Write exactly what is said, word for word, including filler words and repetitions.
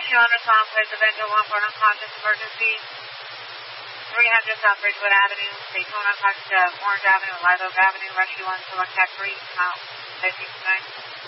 Rescue on response, place of Bengal one for an unconscious emergency. three hundred South Ridgewood Avenue, Daytona, unconscious uh, Orange Avenue, Live Oak Avenue, Rescue one, select tech three, mount, safety tonight.